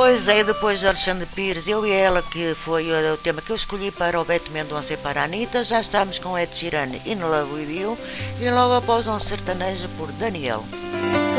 Pois é, depois de Alexandre Pires, eu e ela, que foi o tema que eu escolhi para o Beto Mendonça e para a Anitta, já estamos com Ed Sheeran In Love With You e logo após um sertanejo por Daniel.